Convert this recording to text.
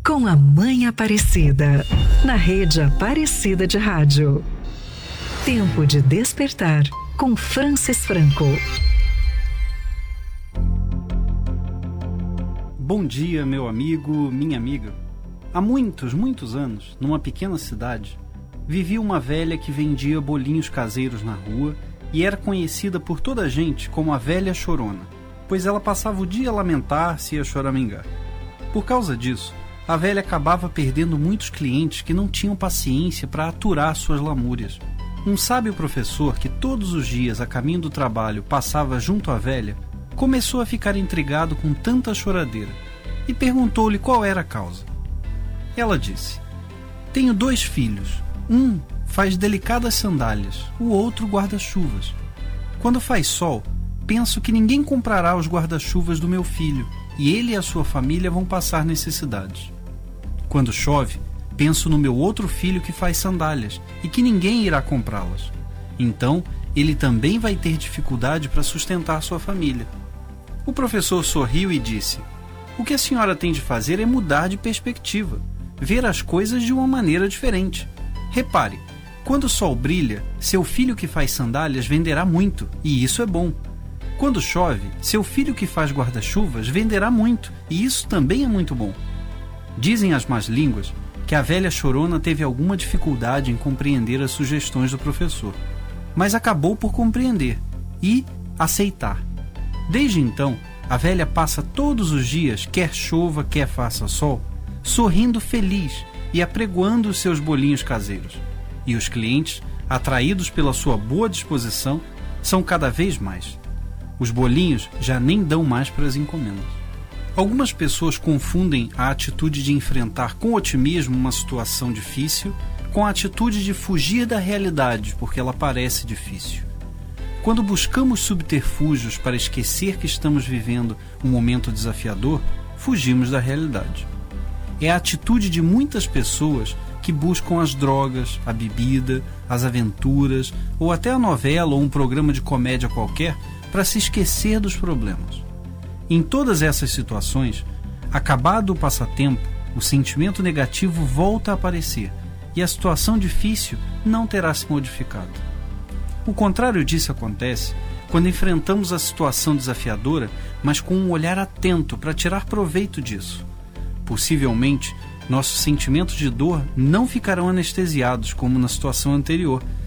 com a Mãe Aparecida, na Rede Aparecida de Rádio. Tempo de despertar, com Francis Franco. Bom dia, meu amigo, minha amiga. Há muitos anos, numa pequena cidade, vivia uma velha que vendia bolinhos caseiros na rua e era conhecida por toda a gente como a Velha Chorona, pois ela passava o dia a lamentar-se e a choramingar. Por causa disso, a velha acabava perdendo muitos clientes que não tinham paciência para aturar suas lamúrias. Um sábio professor que todos os dias a caminho do trabalho passava junto à velha, começou a ficar intrigado com tanta choradeira e perguntou-lhe qual era a causa. Ela disse: "Tenho 2 filhos. Um faz delicadas sandálias, o outro guarda-chuvas. Quando faz sol, penso que ninguém comprará os guarda-chuvas do meu filho e ele e a sua família vão passar necessidades. Quando chove, penso no meu outro filho que faz sandálias e que ninguém irá comprá-las. Então, ele também vai ter dificuldade para sustentar sua família." O professor sorriu e disse: "O que a senhora tem de fazer é mudar de perspectiva, ver as coisas de uma maneira diferente. Repare, quando o sol brilha, seu filho que faz sandálias venderá muito, e isso é bom. Quando chove, seu filho que faz guarda-chuvas venderá muito, e isso também é muito bom." Dizem as más línguas que a velha chorona teve alguma dificuldade em compreender as sugestões do professor, mas acabou por compreender e aceitar. Desde então, a velha passa todos os dias, quer chova, quer faça sol, sorrindo feliz e apregoando os seus bolinhos caseiros. E os clientes, atraídos pela sua boa disposição, são cada vez mais. Os bolinhos já nem dão mais para as encomendas. Algumas pessoas confundem a atitude de enfrentar com otimismo uma situação difícil com a atitude de fugir da realidade porque ela parece difícil. Quando buscamos subterfúgios para esquecer que estamos vivendo um momento desafiador, fugimos da realidade. É a atitude de muitas pessoas que buscam as drogas, a bebida, as aventuras ou até a novela ou um programa de comédia qualquer para se esquecer dos problemas. Em todas essas situações, acabado o passatempo, o sentimento negativo volta a aparecer e a situação difícil não terá se modificado. O contrário disso acontece quando enfrentamos a situação desafiadora, mas com um olhar atento para tirar proveito disso. Possivelmente, nossos sentimentos de dor não ficarão anestesiados como na situação anterior,